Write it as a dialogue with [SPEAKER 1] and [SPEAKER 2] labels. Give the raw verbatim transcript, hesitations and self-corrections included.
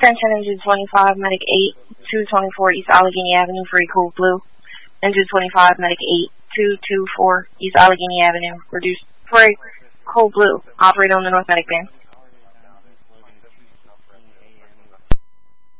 [SPEAKER 1] Attention engine twenty-five, Medic eight, two twenty-four East Allegheny Avenue for Eco Blue. Engine twenty-five, Medic eight, two twenty-four East Allegheny Avenue, reduced for Eco Blue. Operate on the North Medic band.